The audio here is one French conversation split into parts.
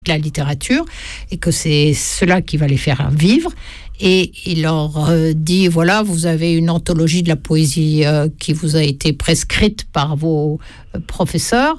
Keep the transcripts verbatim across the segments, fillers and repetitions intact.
la littérature et que c'est cela qui va les faire vivre. Et il leur euh, dit, voilà, vous avez une anthologie de la poésie euh, qui vous a été prescrite par vos euh, professeurs.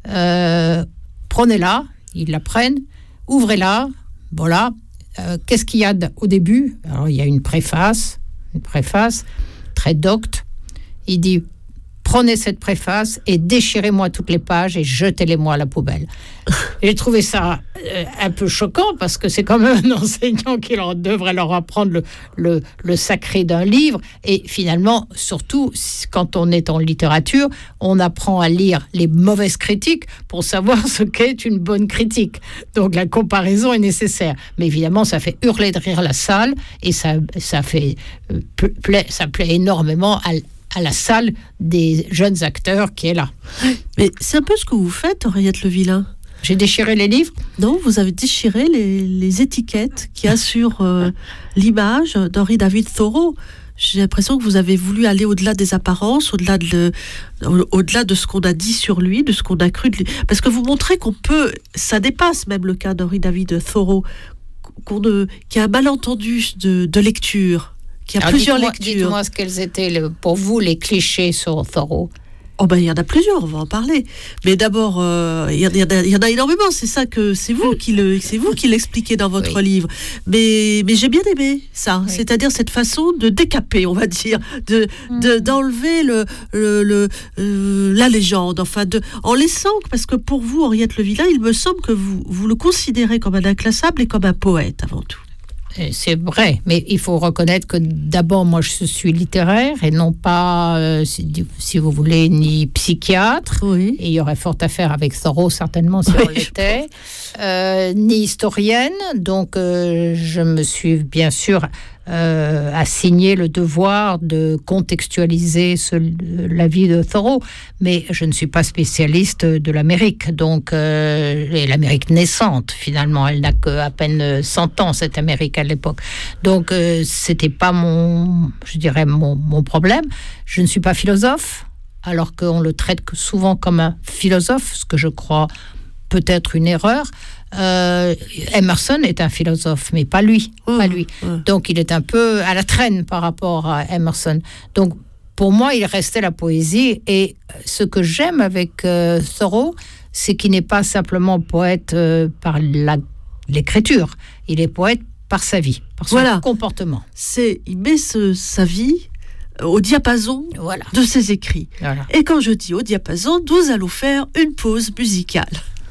Euh, prenez-la, ils la prennent, ouvrez-la, voilà. Euh, qu'est-ce qu'il y a au début ? Alors, il y a une préface, une préface très docte. Il dit, prenez cette préface et déchirez-moi toutes les pages et jetez-les-moi à la poubelle. Et j'ai trouvé ça euh, un peu choquant parce que c'est quand même un enseignant qui leur devrait leur apprendre le, le, le sacré d'un livre. Et finalement, surtout, quand on est en littérature, on apprend à lire les mauvaises critiques pour savoir ce qu'est une bonne critique. Donc la comparaison est nécessaire. Mais évidemment, ça fait hurler de rire la salle et ça, ça, fait, euh, plaît, ça plaît énormément à à la salle des jeunes acteurs qui est là. Mais c'est un peu ce que vous faites, Henriette Le Villain. J'ai déchiré les livres ? Non, vous avez déchiré les, les étiquettes qui assurent euh, l'image d'Henry David Thoreau. J'ai l'impression que vous avez voulu aller au-delà des apparences, au-delà de, le, au-delà de ce qu'on a dit sur lui, de ce qu'on a cru de lui. Parce que vous montrez qu'on peut, ça dépasse même le cas d'Henry David Thoreau, qu'on ne, qu'il y a un malentendu de, de lecture. Qu'il y a Alors, plusieurs dites-moi, lectures. Dites-moi ce qu'elles étaient le, pour vous les clichés sur Thoreau. Oh ben il y en a plusieurs, on va en parler. Mais d'abord, euh, il, y en a, il y en a énormément. C'est ça que c'est vous qui le, c'est vous qui l'expliquez dans votre oui. livre. Mais mais j'ai bien aimé ça, oui. C'est-à-dire cette façon de décaper, on va dire, de, mmh. de d'enlever le le, le euh, la légende, enfin de en laissant, parce que pour vous, Henriette Le Villain, il me semble que vous vous le considérez comme un inclassable et comme un poète avant tout. C'est vrai, mais il faut reconnaître que d'abord, moi, je suis littéraire et non pas, euh, si, si vous voulez, ni psychiatre. Oui. Et il y aurait fort à faire avec Thoreau, certainement, si oui. on l'était. Euh, ni historienne. Donc, euh, je me suis bien sûr euh, assigné le devoir de contextualiser ce, la vie de Thoreau. Mais je ne suis pas spécialiste de l'Amérique. Donc, euh, et l'Amérique naissante, finalement. Elle n'a qu'à peine cent ans, cette Amérique à l'époque. Donc, euh, c'était pas mon, je dirais, mon, mon problème. Je ne suis pas philosophe, alors qu'on le traite souvent comme un philosophe, ce que je crois peut-être une erreur. Euh, Emerson est un philosophe, mais pas lui, mmh, pas lui. Mmh. Donc, il est un peu à la traîne par rapport à Emerson. Donc, pour moi, il restait la poésie. Et ce que j'aime avec euh, Thoreau, c'est qu'il n'est pas simplement poète euh, par la, l'écriture. Il est poète par sa vie, par son voilà. comportement. C'est, il met ce, sa vie au diapason voilà. de ses écrits. Voilà. Et quand je dis au diapason, nous allons faire une pause musicale.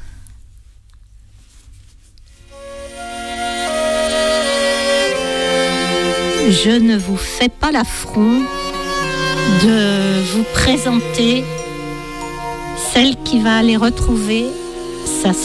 Je ne vous fais pas l'affront de vous présenter celle qui va aller retrouver sa